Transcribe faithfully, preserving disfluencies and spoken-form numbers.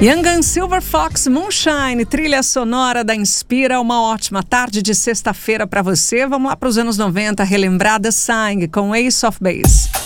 Young and Silver Fox, Moonshine, trilha sonora da Inspira. Uma ótima tarde de sexta-feira para você. Vamos lá para os anos noventa, relembrar The Sign com Ace of Base.